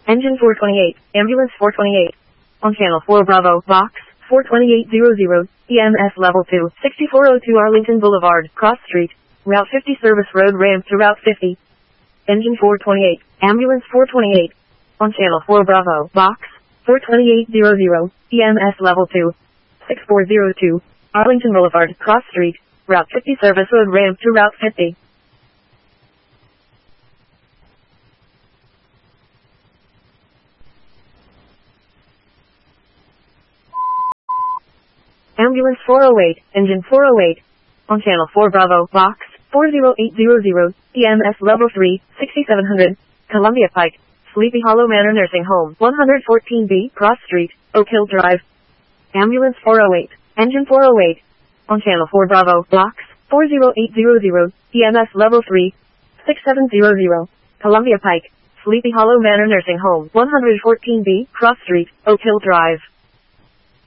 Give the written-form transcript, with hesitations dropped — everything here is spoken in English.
Engine 428, Ambulance 428. On Channel 4 Bravo, Box 42800, EMS Level 2, 6402 Arlington Boulevard, Cross Street, Route 50 Service Road ramp to Route 50. Engine 428, Ambulance 428. On Channel 4 Bravo, Box 42800, EMS Level 2, 6402, Arlington Boulevard, Cross Street, Route 50 Service Road ramp to Route 50. Ambulance 408, Engine 408. On Channel 4 Bravo, Box 40800, EMS Level 3, 6700, Columbia Pike, Sleepy Hollow Manor Nursing Home, 114B, Cross Street, Oak Hill Drive. Ambulance 408, Engine 408. On Channel 4 Bravo, Box 40800, EMS Level 3, 6700, Columbia Pike, Sleepy Hollow Manor Nursing Home, 114B, Cross Street, Oak Hill Drive.